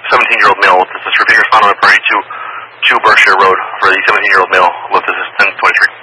17-year-old male with this. Repeating respond on the party to Berkshire Road for the 17-year-old male with this 1023.